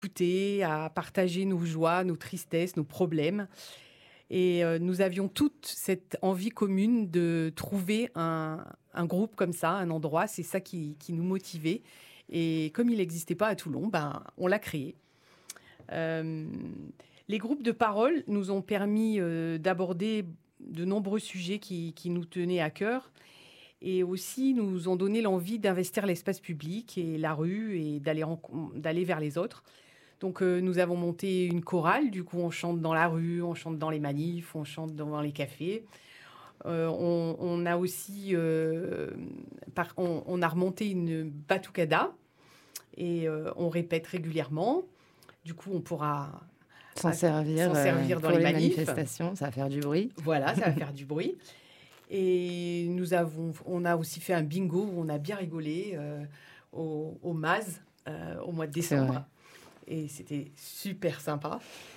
écouter, à partager nos joies, nos tristesses, nos problèmes. Et nous avions toute cette envie commune de trouver un groupe comme ça, un endroit. C'est ça qui nous motivait. Et comme il n'existait pas à Toulon, ben, on l'a créé. Euh, les groupes de parole nous ont permis d'aborder de nombreux sujets qui nous tenaient à cœur et aussi nous ont donné l'envie d'investir l'espace public et la rue et d'aller vers les autres. Donc nous avons monté une chorale, du coup on chante dans la rue, on chante dans les manifs, on chante dans les cafés. On a aussi on a remonté une batucada et on répète régulièrement. Du coup on pourra S'en servir dans pour les les manifs. manifestations, ça va faire du bruit. Voilà, ça va faire du bruit. Et on a aussi fait un bingo où on a bien rigolé au MAZ au mois de décembre. Et c'était super sympa.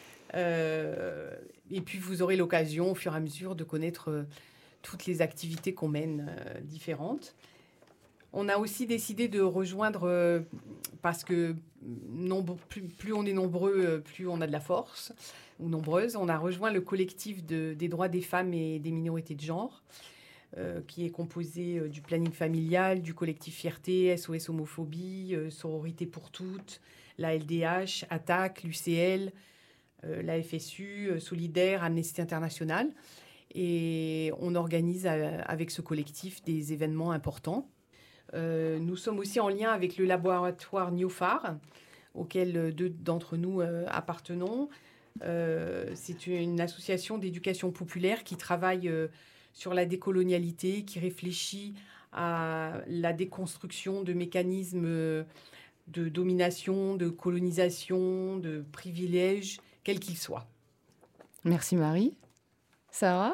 Et puis, vous aurez l'occasion, au fur et à mesure, de connaître toutes les activités qu'on mène différentes. On a aussi décidé de rejoindre, parce que plus on est nombreux, plus on a de la force, ou nombreuses. On a rejoint le collectif des droits des femmes et des minorités de genre, qui est composé du planning familial, du collectif Fierté, SOS Homophobie, Sororité pour toutes, la LDH, ATTAC, l'UCL, la FSU, Solidaire, Amnesty International. Et on organise avec ce collectif des événements importants. Nous sommes aussi en lien avec le laboratoire Neofar, auquel deux d'entre nous appartenons. C'est une association d'éducation populaire qui travaille sur la décolonialité, qui réfléchit à la déconstruction de mécanismes de domination, de colonisation, de privilèges, quels qu'ils soient. Merci Marie. Sarah ?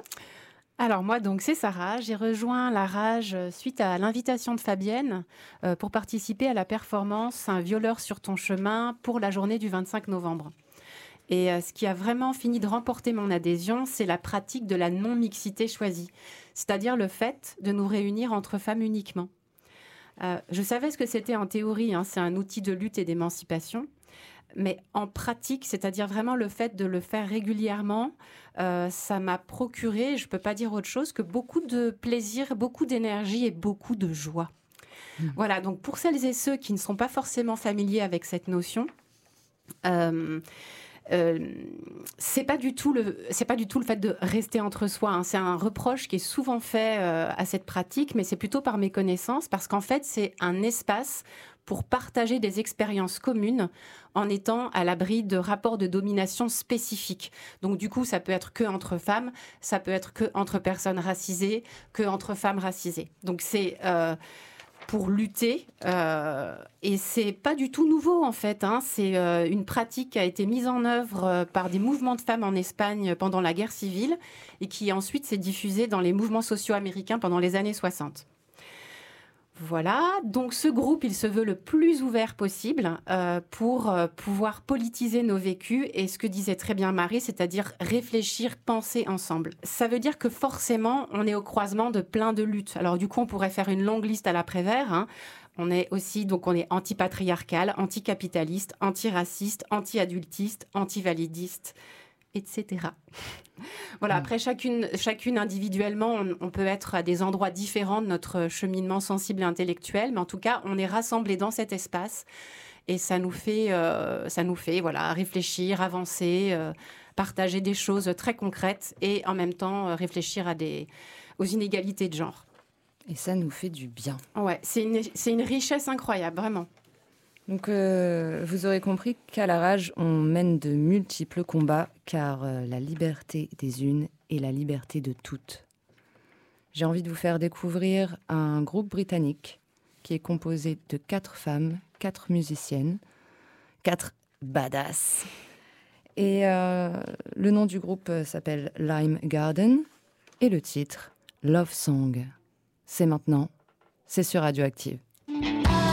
Alors moi, donc, c'est Sarah. J'ai rejoint la Rage suite à l'invitation de Fabienne pour participer à la performance Un violeur sur ton chemin pour la journée du 25 novembre. Et ce qui a vraiment fini de remporter mon adhésion, c'est la pratique de la non-mixité choisie, c'est-à-dire le fait de nous réunir entre femmes uniquement. Je savais ce que c'était en théorie, c'est un outil de lutte et d'émancipation. Mais en pratique, c'est-à-dire vraiment le fait de le faire régulièrement, ça m'a procuré, je ne peux pas dire autre chose, que beaucoup de plaisir, beaucoup d'énergie et beaucoup de joie. Voilà, donc pour celles et ceux qui ne sont pas forcément familiers avec cette notion, c'est pas du tout le fait de rester entre soi. C'est un reproche qui est souvent fait à cette pratique, mais c'est plutôt par méconnaissance, parce qu'en fait, c'est un espace pour partager des expériences communes en étant à l'abri de rapports de domination spécifiques. Donc du coup, ça peut être que entre femmes, ça peut être que entre personnes racisées, que entre femmes racisées. Donc c'est pour lutter, et c'est pas du tout nouveau en fait. C'est une pratique qui a été mise en œuvre par des mouvements de femmes en Espagne pendant la guerre civile et qui ensuite s'est diffusée dans les mouvements sociaux américains pendant les années 60. Voilà, donc ce groupe, il se veut le plus ouvert possible pour pouvoir politiser nos vécus et ce que disait très bien Marie, c'est-à-dire réfléchir, penser ensemble. Ça veut dire que forcément, on est au croisement de plein de luttes. Alors du coup, on pourrait faire une longue liste à l'après-vert. On est aussi, donc on est antipatriarcal, anticapitaliste, antiraciste, anti-adultiste, antivalidiste, etc. Voilà, après chacune individuellement, on peut être à des endroits différents de notre cheminement sensible et intellectuel, mais en tout cas, on est rassemblés dans cet espace et ça nous fait voilà, réfléchir, avancer, partager des choses très concrètes et en même temps réfléchir aux inégalités de genre. Et ça nous fait du bien. Ouais, c'est une richesse incroyable, vraiment. Donc, vous aurez compris qu'à la Rage, on mène de multiples combats, car la liberté des unes est la liberté de toutes. J'ai envie de vous faire découvrir un groupe britannique qui est composé de 4 femmes, 4 musiciennes, 4 badass. Et le nom du groupe s'appelle Lime Garden et le titre Love Song. C'est maintenant, c'est sur Radioactive.